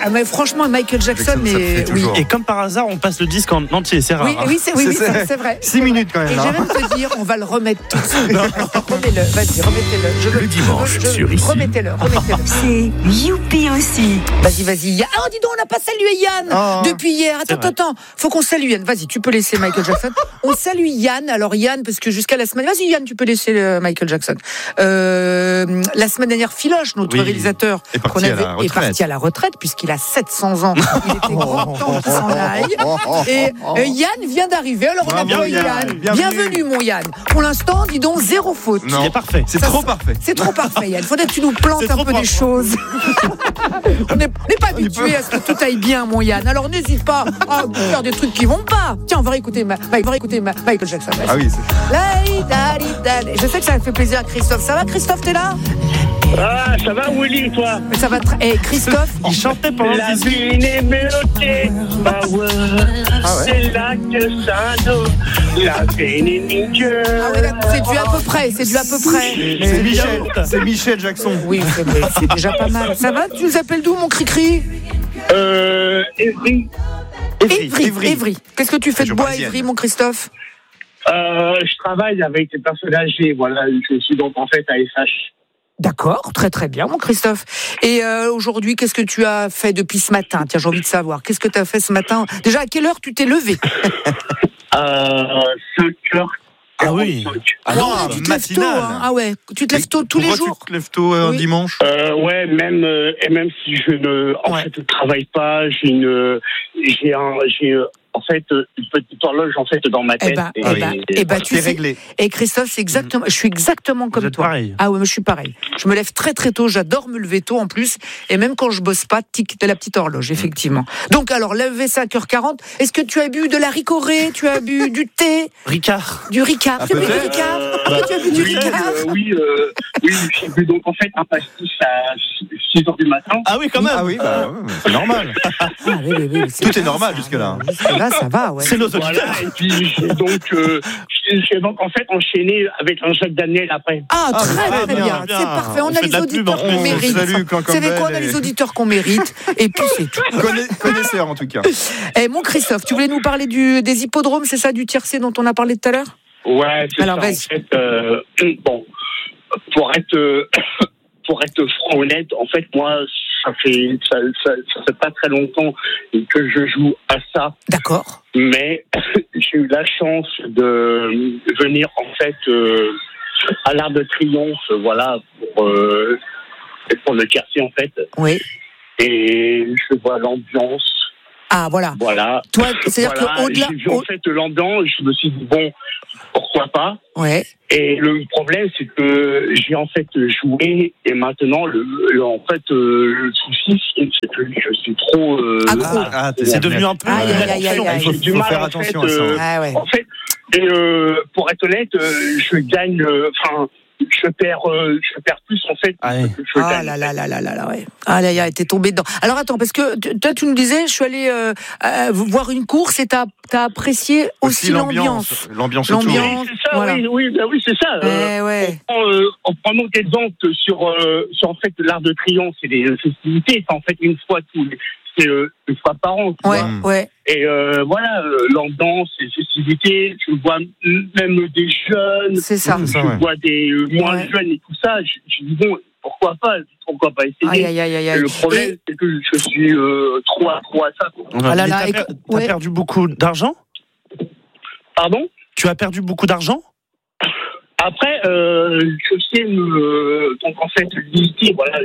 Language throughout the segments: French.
mais franchement, Michael Jackson, mais oui. Et comme par hasard, on passe le disque en entier, c'est rare. Oui, c'est vrai. 6 minutes quand même. Et j'ai même te dire, on va le remettre tout de suite. Remets-le, vas-y, remettez-le. Le dimanche sur ici. Remettez-le. C'est youpi aussi. Vas-y. Ah, dis donc, on n'a pas salué Yann depuis hier. Attends. Faut qu'on salue Yann. Vas-y, tu peux laisser Michael Jackson. On salue Yann. Alors Yann, parce que jusqu'à la semaine... Vas-y Yann, tu peux laisser Michael Jackson. La semaine dernière, Philoche, notre réalisateur, est parti à la retraite, puisqu'il a 700 ans. Il était grand temps qu'il s'en aille. Et Yann vient d'arriver. Alors on applaudit Yann. Bienvenue mon Yann. Pour l'instant, dis donc, 0 faute. Non, il est parfait. C'est trop parfait. C'est trop parfait Yann. Faudrait que tu nous plantes un peu des choses. On n'est pas habitué à ce que tout aille bien mon Yann. Alors n'hésite pas à faire des trucs qui vont pas. Tiens, on va réécouter Michael Jackson. Ah oui, je sais que ça fait plaisir à Christophe. Ça va Christophe, t'es là? Ah, ça va Willy, toi? Ça va Christophe, il chantait pendant la vie n'est mélodée, c'est là que ça donne. La vie n'est ni Dieu. Ah ouais, c'est du à peu près. C'est Michel Jackson. Oui, c'est déjà pas mal. Ça va? Tu nous appelles d'où mon cri-cri? Évry. Évry. Qu'est-ce que tu fais de bois à Évry, mon Christophe? Je travaille avec des personnes âgées, voilà. Je suis donc en fait à SH. D'accord, très très bien, mon Christophe. Et aujourd'hui, qu'est-ce que tu as fait depuis ce matin? Tiens, j'ai envie de savoir. Qu'est-ce que tu as fait ce matin? Déjà, à quelle heure tu t'es levé? 5h. Ah oui. Ah non, tu te lèves tôt, hein. Ah ouais, tu te lèves tôt tous les jours. Pourquoi tu te lèves tôt un dimanche? Ouais, même si je ne travaille pas, j'ai en fait une petite horloge en fait dans ma tête. Tu sais, réglé. Et Christophe, c'est exactement, je suis exactement comme toi. Pareil. Ah ouais, moi je suis pareil. Je me lève très très tôt, j'adore me lever tôt en plus, et même quand je bosse pas, de la petite horloge, effectivement. Donc alors, lever 5h40, est-ce que tu as bu de la ricorée, tu as bu du thé? Ricard. Du Ricard. Tu as bu du Ricard? Tu as bu du Ricard? Oui, j'ai bu donc en fait un pastis à 6h du matin. Ah oui, quand même. Ah oui, c'est normal. Oui, tout est normal jusque-là. Là, ça va, ouais. C'est nos auditeurs. Voilà, et puis j'ai donc en fait enchaîné avec un Jacques Daniel après. Ah, très bien. C'est parfait. On a les auditeurs qu'on mérite. Vous savez quoi, on a les auditeurs qu'on mérite. Et puis c'est tout. Connaisseur en tout cas. Mon Christophe, tu voulais nous parler des hippodromes, c'est ça, du tiercé dont on a parlé tout à l'heure? Ouais, c'est alors, ça. En fait, bon, pour être franc honnête, en fait, moi, ça fait pas très longtemps que je joue à ça. D'accord. Mais j'ai eu la chance de venir en fait à l'Arc de Triomphe, voilà, pour le quartier en fait. Oui. Et je vois l'ambiance. Ah voilà. Voilà. Toi, c'est-à-dire qu'au-delà, j'ai vu en fait l'ambiance, je me suis dit bon, pourquoi pas. Ouais. Et le problème, c'est que j'ai en fait joué et maintenant le souci, c'est que je suis trop accro. C'est devenu un peu. Il faut faire attention à ça. En fait, pour être honnête, je gagne. Je perds plus en fait. Ouais. Ah là, t'es tombé dedans. Alors attends, parce que toi tu nous disais, je suis allé voir une course et t'as apprécié aussi l'ambiance. L'ambiance. Oui, c'est ça. Voilà. Oui, c'est ça. Ouais. En prenant exemple sur en fait l'Arc de Triomphe, c'est des festivités, c'est en fait une fois une fois par an. Ouais. Et voilà, l'ambiance, les festivités, je vois même des jeunes, c'est ça. Je vois des moins jeunes et tout ça. Je dis bon, pourquoi pas essayer. Aïe. Le problème, c'est que je suis trop accro à ça. T'as perdu beaucoup d'argent? Pardon? Tu as perdu beaucoup d'argent? Après, je sais donc en fait limiter, voilà,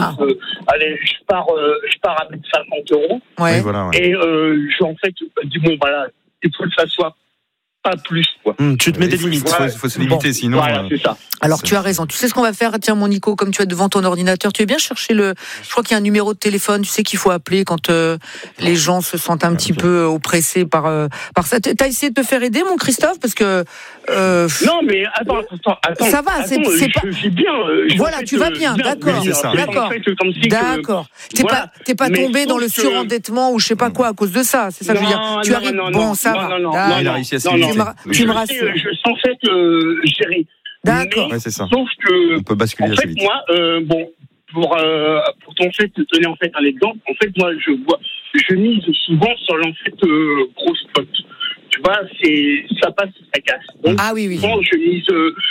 je pars avec 50 €. Ouais. Et je en fait dis bon voilà, il faut que ça soit pas plus quoi. Tu te mets des limites. Il faut se limiter sinon. Voilà, c'est ça. Alors tu as raison. Tu sais ce qu'on va faire? Tiens mon Nico, comme tu es devant ton ordinateur, tu veux bien chercher je crois qu'il y a un numéro de téléphone, tu sais qu'il faut appeler quand les gens se sentent un petit peu oppressés par ça. T'as essayé de te faire aider mon Christophe? Parce que non mais attends. Ça va, c'est pas. Je vis bien. Voilà, tu vas bien, d'accord. D'accord. D'accord. T'es pas tombé dans le surendettement ou je sais pas quoi à cause de ça. C'est ça que je veux dire. Tu arrives. Bon, ça va. Il a réussi à se limiter. Tu me rassures. Je suis en fait gérer. D'accord. C'est ça. Sauf que on peut basculer en fait moi pour ton fait te donner en fait un exemple, en fait moi je mise souvent sur l'en fait gros spot. Tu vois, ça passe, ça casse. Donc, oui. souvent, je mise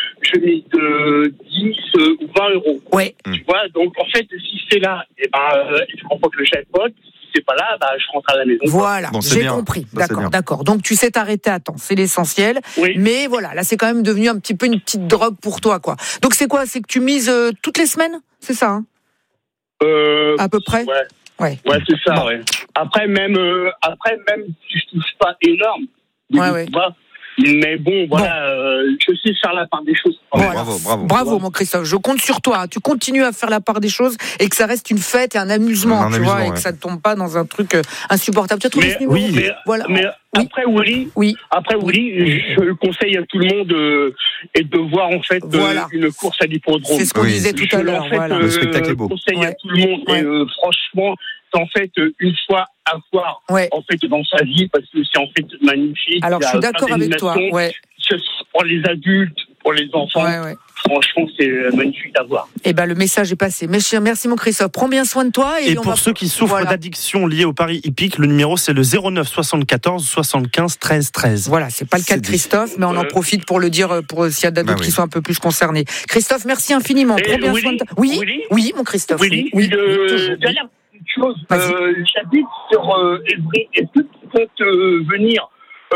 10 ou 20 euros. Ouais. Tu vois, donc en fait, si c'est là, je remporte le jackpot. Si c'est pas là, je rentre à la maison. Voilà, bon, j'ai bien. compris. Ça, D'accord. Donc tu sais t'arrêter à temps, c'est l'essentiel. Oui. Mais voilà, là c'est quand même devenu un petit peu une petite drogue pour toi, quoi. Donc c'est quoi? C'est que tu mises toutes les semaines? C'est ça, hein? À peu près. Ouais, c'est ça. Bon. Ouais. Après même si je touche pas énorme. Ouais. Mais bon, voilà, je sais faire la part des choses. Voilà. Bravo, mon Christophe. Je compte sur toi. Tu continues à faire la part des choses et que ça reste une fête et un amusement, vois, et que ça ne tombe pas dans un truc insupportable. Tu as trouvé ce numéro? Oui. Voilà. Mais après Willy, je conseille à tout le monde et de voir en fait une course à l'hippodrome. C'est ce qu'on disait tout à l'heure. Le spectacle est beau. Je conseille à tout le monde. Et franchement, c'est en fait une fois à voir en fait dans sa vie parce que c'est en fait magnifique. Alors je suis d'accord avec toi. Pour les adultes, pour les enfants. Franchement, c'est magnifique à voir. Eh ben, le message est passé. Merci mon Christophe. Prends bien soin de toi. Et pour ceux qui souffrent d'addiction liée au pari hippique, le numéro c'est le 09 74 75 13 13. Voilà, c'est pas le cas de Christophe, mais on en profite pour le dire pour s'il y a d'autres qui sont un peu plus concernés. Christophe, merci infiniment. Prends bien soin de toi. Oui, mon Christophe. Oui. Dernière chose, j'habite sur Évry. Est-ce que tu peux venir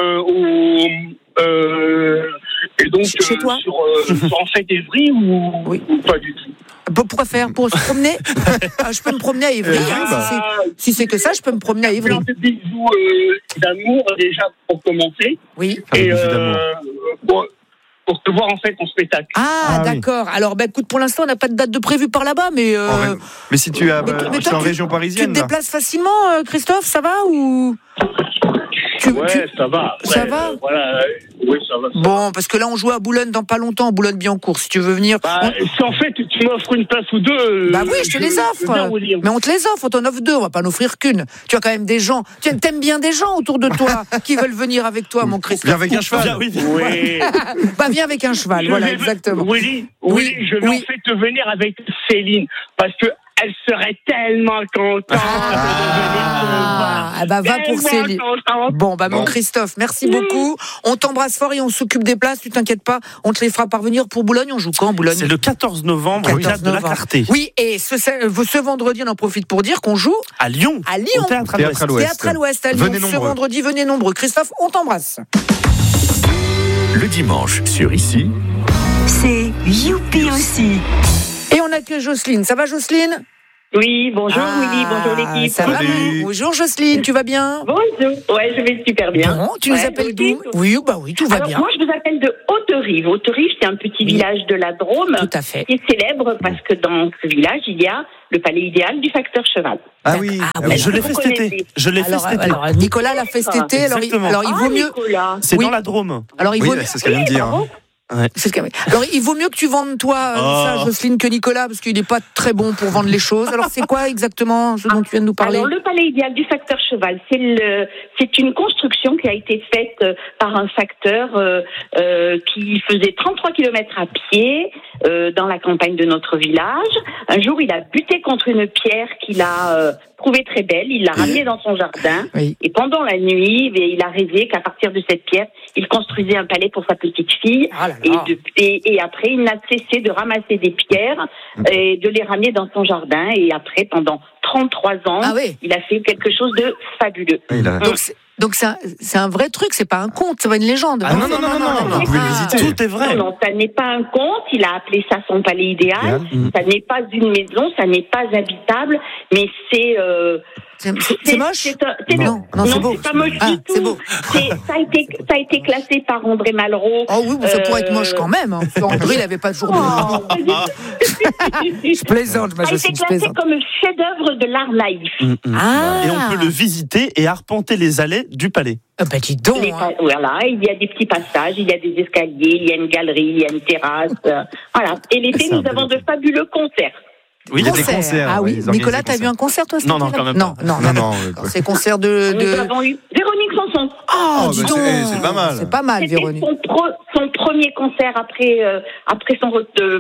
et donc chez toi sur en fait Évry ou pas du tout? Pourquoi faire? Pour se promener? Je peux me promener à Évry. Si c'est que ça, je peux me promener à Évry. Un petit bisou d'amour déjà pour commencer. Oui. Et pour te voir en fait en spectacle. D'accord. Alors écoute, pour l'instant on n'a pas de date de prévue par là-bas, mais mais si tu es en région parisienne, tu te déplaces facilement, Christophe, ça va ou? Ça va. Après, ça va. Ça va. Bon, parce que là, on joue à Boulogne dans pas longtemps, Boulogne-Billancourt. Si tu veux venir. Si en fait, tu m'offres une place ou deux. Oui, je te les offre. Mais on te les offre, on t'en offre deux, on va pas en offrir qu'une. Tu as quand même des gens. Tu aimes bien des gens autour de toi qui veulent venir avec toi, mon Christophe. Viens avec un cheval. Oui. Viens avec un cheval, voilà, exactement. Oui, je vais en fait te venir avec Céline, parce que elle serait tellement contente de venir. Va pour Céline. Bon, mon Christophe, merci beaucoup. On t'embrasse fort et on s'occupe des places, tu t'inquiètes pas. On te les fera parvenir pour Boulogne. On joue quand, Boulogne? C'est le 14 novembre, au Théâtre de la Clarté. Oui, et ce vendredi, on en profite pour dire qu'on joue à Lyon. Au Théâtre à l'Ouest. Théâtre à l'Ouest, à Lyon. Ce vendredi, venez nombreux. Christophe, on t'embrasse. Le dimanche, sur Ici, c'est Youpi aussi. Et on accueille Jocelyne. Ça va, Jocelyne? Oui, bonjour Willy, bonjour l'équipe. Ça va, bonjour Jocelyne, tu vas bien? Bonjour, je vais super bien. Bon, tu nous appelles d'où? Oui, tout va bien. Moi, je vous appelle de Haute-Rive. Haute-Rive, c'est un petit village de la Drôme. Tout à fait. Qui est célèbre parce que dans ce village, il y a le palais idéal du facteur cheval. Je l'ai fait cet été. Alors, Nicolas l'a fait cet été. Alors, il vaut mieux. C'est dans la Drôme. Alors, il vaut mieux. C'est ce qu'elle vient de dire. Alors, il vaut mieux que tu vendes toi ça, Jocelyne, que Nicolas, parce qu'il n'est pas très bon pour vendre les choses. Alors, c'est quoi exactement ce dont tu viens de nous parler? Alors, le palais idéal du facteur cheval, c'est une construction qui a été faite par un facteur qui faisait 33 km à pied dans la campagne de notre village. Un jour, il a buté contre une pierre qu'il a trouvée très belle. Il l'a ramenée dans son jardin. Et pendant la nuit, il a rêvé qu'à partir de cette pierre, il construisait un palais pour sa petite fille. Et après, il n'a cessé de ramasser des pierres et de les ramener dans son jardin. Et après, pendant 33 ans, il a fait quelque chose de fabuleux. Donc c'est un vrai truc, c'est pas un conte, c'est pas une légende. Non, vous pouvez le visiter. Tout est vrai. Non, ça n'est pas un conte, il a appelé ça son palais idéal. Ça n'est pas une maison, ça n'est pas habitable, mais c'est moche. Non, c'est beau. C'est pas moche du tout. C'est beau. Ça a été classé par André Malraux. Oh oui, ça pourrait être moche quand même. André, il n'avait pas toujours Je plaisante, Ça a été classé comme chef-d'œuvre de l'art naïf. Et on peut le visiter et arpenter les allées du palais. Dis donc. Voilà, il y a des petits passages, il y a des escaliers, il y a une galerie, il y a une terrasse. Voilà. Et l'été, nous avons de fabuleux concerts. Oui, il y a des concerts. Ah oui, Nicolas, t'as vu un concert toi cet été? Non, quand même pas. Non. C'est concert de. Nous avons eu Véronique Sanson. Dis donc. C'est pas mal. C'est pas mal, Véronique. Son premier concert après son retour.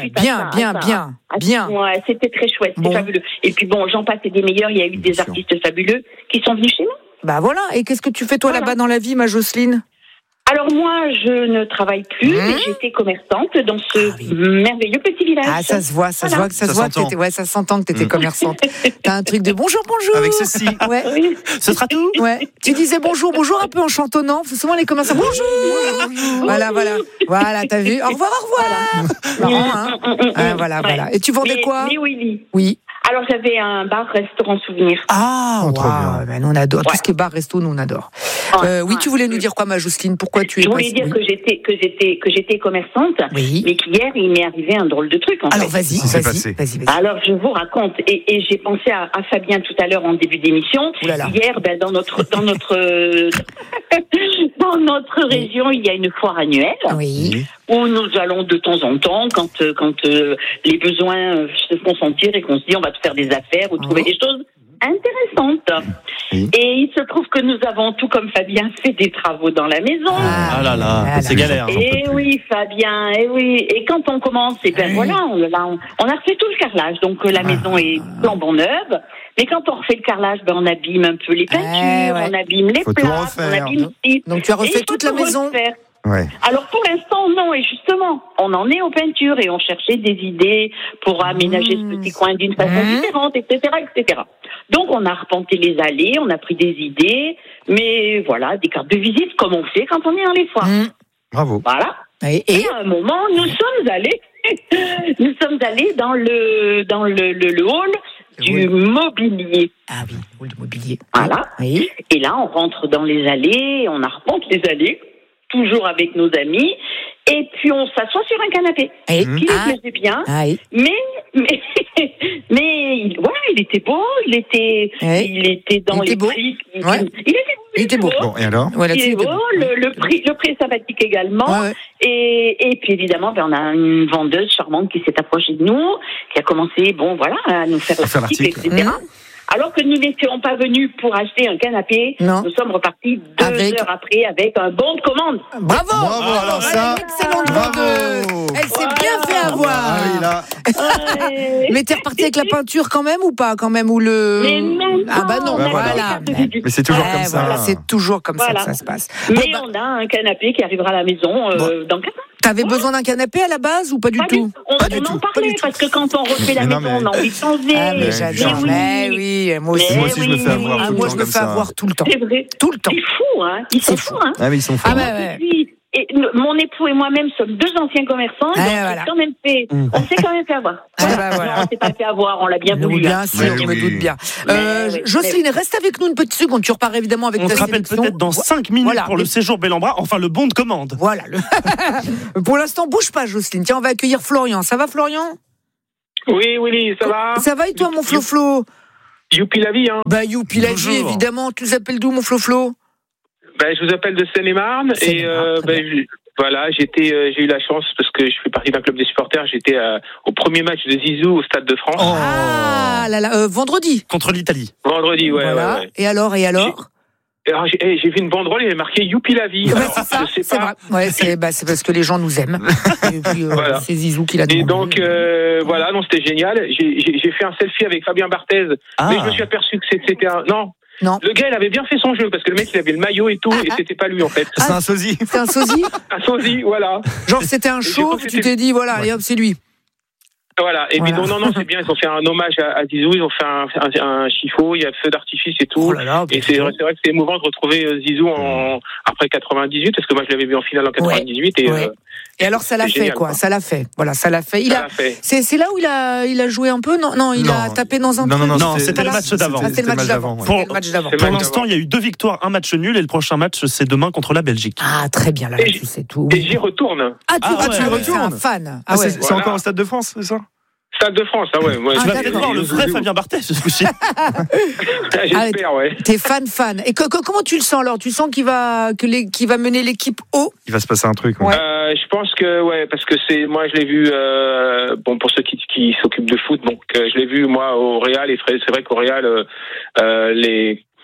Bien. Ouais, c'était très chouette, c'était fabuleux. Et puis bon, j'en passe et des meilleurs. Il y a eu des artistes fabuleux qui sont venus chez nous. Bah voilà. Et qu'est-ce que tu fais toi là-bas dans la vie, ma Jocelyne? Alors moi, je ne travaille plus, mais j'étais commerçante dans ce merveilleux petit village. Ah, ça se voit, ça se voit. Ça s'entend que t'étais commerçante. T'as un truc de bonjour. Avec ceci. Ouais. Oui. Ce sera tout. Ouais. Tu disais bonjour un peu en chantonnant. Souvent les commerçants bonjour. Voilà, t'as vu. Au revoir. Marrant, hein. Voilà. Et tu vendais quoi? Oui. Alors j'avais un bar-restaurant souvenir. Ah, wow. Ben, nous on adore tout ce qui est bar-resto, nous on adore. Oui, tu voulais nous dire quoi, ma Jocelyne? Pourquoi tu es Je voulais dire que j'étais commerçante, mais qu'hier il m'est arrivé un drôle de truc. Alors vas-y. Alors je vous raconte et j'ai pensé à Fabien tout à l'heure en début d'émission. Hier, dans notre dans notre région, il y a une foire annuelle. Oui. Où nous allons de temps en temps, quand les besoins se font sentir et qu'on se dit on va faire des affaires ou trouver des choses intéressantes. Oui. Et il se trouve que nous avons, tout comme Fabien, fait des travaux dans la maison. Ah là là, c'est galère. Et oui, Fabien, et oui. Et quand on commence, voilà, on a refait tout le carrelage. Donc la maison est flambant neuve. Mais quand on refait le carrelage, on abîme un peu les peintures, on abîme les plaques, on abîme ici. Donc tu as refait toute la maison. Ouais. Alors pour l'instant non, et justement on en est aux peintures et on cherchait des idées pour aménager ce petit coin d'une façon différente, etc. Donc on a arpenté les allées, on a pris des idées, mais voilà, des cartes de visite comme on fait quand on est dans les foires. Bravo. Voilà. Et à un moment nous sommes allés dans le hall du mobilier. Ah oui, hall du mobilier. Voilà. Oui. Et là on rentre dans les allées, on arpente les allées. Toujours avec nos amis, et puis on s'assoit sur un canapé qui nous plaisait bien, mais il était beau, il était dans les prix, il était beau. Bon, et alors? Il est beau, le prix est sympathique également, et puis évidemment, on a une vendeuse charmante qui s'est approchée de nous, qui a commencé, à nous faire l'article, etc. Alors que nous n'étions pas venus pour acheter un canapé, nous sommes repartis 2 heures après avec un bon de commande. Bravo. Alors ça, excellente vendeuse. Elle s'est bien fait avoir. Mais t'es reparti avec la peinture quand même ou pas ou le... Mais non, voilà. Mais c'est toujours comme ça. C'est toujours comme ça que ça se passe. Mais on a un canapé qui arrivera à la maison dans 4 ans. T'avais besoin d'un canapé à la base ou pas du tout? On en parlait parce que quand on refait la maison, on a envie de changer. Mais j'adore. Moi aussi je me fais avoir. Moi je me fais avoir tout le temps. C'est vrai. Tout le temps. C'est fou, hein. Ils sont fous, hein. Ah mais ils sont fous. Et mon époux et moi-même sommes 2 anciens commerçants, donc on s'est quand même fait avoir. On s'est pas fait avoir, on l'a bien voulu. Bien sûr, je me doute bien. Jocelyne, reste avec nous une petite seconde, tu repars évidemment avec ta sélection. On se rappelle peut-être dans 5 minutes pour le séjour Bel-en-Bras, enfin le bon de commande. Voilà. Pour l'instant, bouge pas Jocelyne. Tiens, on va accueillir Florian. Ça va Florian? Oui, ça va. Ça va et toi mon Flo-Flo? Youpi la vie, hein. Bah youpi la vie, évidemment. Tu nous appelles d'où mon Flo-Flo? Je vous appelle de Seine-et-Marne et j'ai eu la chance parce que je fais partie d'un club des supporters. J'étais au premier match de Zizou au Stade de France. Vendredi contre l'Italie. Vendredi, ouais. Et alors j'ai vu une banderole, il y avait marqué Youpi la vie. Alors, c'est vrai. Ouais, c'est parce que les gens nous aiment. Et puis c'est Zizou qui l'a demandé. Et donc c'était génial. J'ai fait un selfie avec Fabien Barthez, mais je me suis aperçu que c'était un Non. Le gars, il avait bien fait son jeu, parce que le mec, il avait le maillot et tout, et c'était pas lui, en fait. C'est un sosie. C'est un sosie? Un sosie, voilà. Genre, c'était un chauve, tu t'es dit, allez hop, c'est lui. Voilà. Et puis, non, c'est bien. Ils ont fait un hommage à Zizou, ils ont fait un chiffon, il y a feu d'artifice et tout. Et c'est vrai que c'est émouvant de retrouver Zizou après 98, parce que moi, je l'avais vu en finale en 98, et alors ça l'a fait génial, quoi. Ça l'a fait. Voilà, ça l'a fait. C'est là où il a joué un peu. Non, il a tapé dans un. Non, c'était le match d'avant. C'était le match d'avant. Pour l'instant, il y a eu 2 victoires, un match nul, et le prochain match, c'est demain contre la Belgique. Ah, très bien. Là, tu sais tout. Et j'y retourne. Tu y retournes. C'est un fan. C'est encore au Stade de France, c'est ça? Stade de France, tu vas peut-être voir le vrai Fabien Barthez ce coup-ci. J'espère, T'es fan. Et comment tu le sens alors? Tu sens qu'il va mener l'équipe haut? Il va se passer un truc. Je pense que parce que moi je l'ai vu pour ceux qui s'occupent de foot, donc je l'ai vu moi au Real, et c'est vrai qu'au Real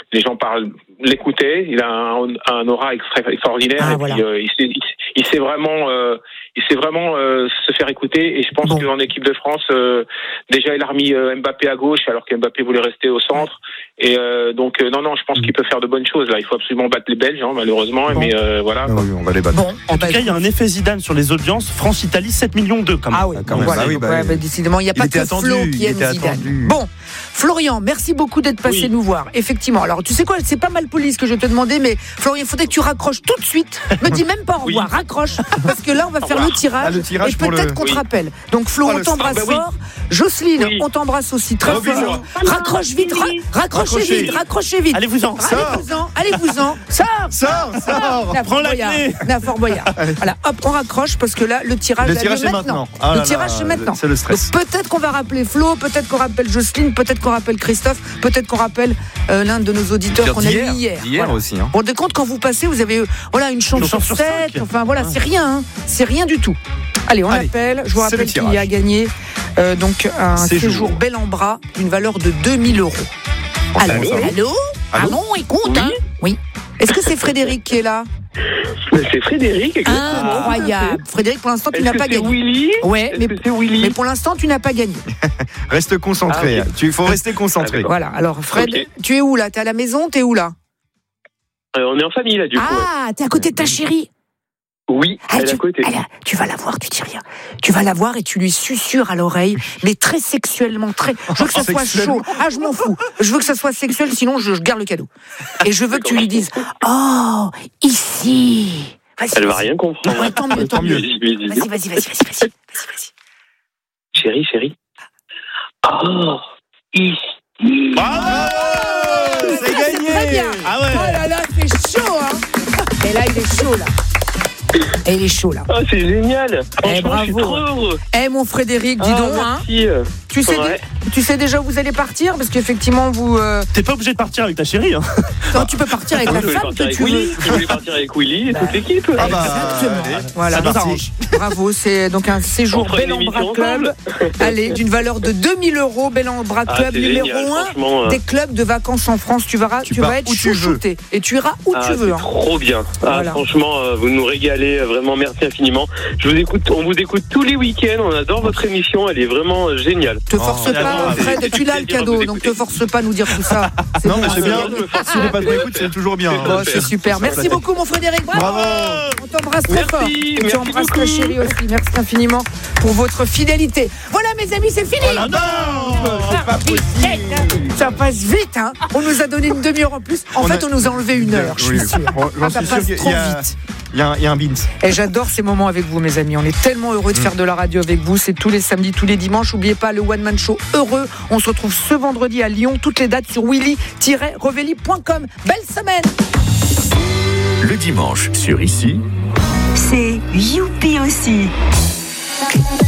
les gens l'écoutaient. Il a un aura extraordinaire. Et voilà. puis, il sait vraiment se faire écouter. Et je pense qu'en équipe de France, déjà il a remis Mbappé à gauche alors que Mbappé voulait rester au centre. Et donc non, je pense qu'il peut faire de bonnes choses là. Il faut absolument battre les Belges, malheureusement. Mais voilà. Oui, on va les battre. En tout cas, il y a un effet Zidane sur les audiences. France-Italie, 7 millions d'eux quand même. Ah oui, quand même. voilà. Décidément, il n'y a pas que Flo qui aime Zidane. Bon, Florian, merci beaucoup d'être passé nous voir. Effectivement. Alors, tu sais quoi, c'est pas mal poli ce que je vais te demander, mais Florian, il faudrait que tu raccroches tout de suite. Me dis même pas au revoir, raccroche, parce que là, on va faire le tirage. Et peut-être qu'on te rappelle. Donc, Flo, on t'embrasse fort. Jocelyne, on t'embrasse aussi très fort. Raccroche vite, raccrochez vite. Allez-vous-en. Allez-vous-en. Sors. Prends la clé. Fort Boyard. Voilà, hop, on raccroche parce que là, le tirage est maintenant. Le tirage, c'est maintenant. C'est le stress. Donc, peut-être qu'on va rappeler Flo, peut-être qu'on rappelle Jocelyne, peut-être qu'on rappelle Christophe, peut-être qu'on rappelle l'un de nos auditeurs qu'on a eu hier. Hier aussi. Hein. Vous vous rendez compte, quand vous passez, vous avez une chance sur 7. Enfin voilà, c'est rien. C'est rien du tout. Allez, on appelle. Je vous rappelle qu'il y a gagné donc un séjour bel en bras d'une valeur de 2000 €. Allô. Ah non, écoute. Oui. Est-ce que c'est Frédéric qui est là? C'est Frédéric, exactement. Incroyable. Frédéric, pour l'instant, tu n'as pas gagné. Willy c'est Willy. Mais pour l'instant, tu n'as pas gagné. Reste concentré. Il faut rester concentré. Voilà. Alors, Fred, tu es où là? T'es à la maison? T'es où là? On est en famille là, du coup. Ah, t'es à côté de ta chérie? Oui, elle est à côté. Tu vas la voir, tu dis rien. Tu vas la voir et tu lui susurres à l'oreille, mais très sexuellement, Je veux que ça soit chaud. Ah, je m'en fous. Je veux que ça soit sexuel, sinon je garde le cadeau. Et je veux que tu lui dises, oh, ici. Elle va rien comprendre. Ouais, tant mieux. Vas-y. Chérie. Oh, ici. C'est gagné. Très bien. Ah ouais. Oh là, c'est chaud, hein. Et là, il est chaud, là. Et il est chaud là. Oh, c'est génial. Bravo. Je suis trop heureux. Mon Frédéric, dis donc. Merci. Tu sais déjà où vous allez partir? Parce qu'effectivement, vous... T'es pas obligé de partir avec ta chérie. Hein. Non, tu peux partir avec la femme que tu veux. Je voulais partir avec Willy et toute l'équipe. Exactement. Voilà. Bravo, c'est donc un séjour Bel en Bras Club. Allez, d'une valeur de 2000 €. Bel en Bras Club, numéro 1 des clubs de vacances en France. Tu verras, tu vas être chouchouté. Et tu iras où tu veux. Trop bien. Franchement, vous nous régalez. Vraiment, merci infiniment. On vous écoute tous les week-ends. On adore votre émission. Elle est vraiment géniale. Te force pas, Fred. Tu l'as le cadeau, donc te force pas à nous dire tout ça. Non, mais c'est bien. Si n'est pas de écoute, c'est toujours bien. C'est super. Merci beaucoup, mon Frédéric. Bravo. On t'embrasse très fort. Et tu embrasses ta chérie aussi. Merci infiniment pour votre fidélité. Voilà, mes amis, c'est fini. C'est pas possible. Ça passe vite, hein. On nous a donné une demi-heure en plus. En fait, on nous a enlevé 1 heure. Je suis sûr. Ça passe trop vite. Il y a un bint. Et j'adore ces moments avec vous, mes amis. On est tellement heureux de faire de la radio avec vous. C'est tous les samedis, tous les dimanches. N'oubliez pas le One Man Show heureux. On se retrouve ce vendredi à Lyon. Toutes les dates sur willy-revelli.com. Belle semaine. Le dimanche sur Ici. C'est Youpi aussi.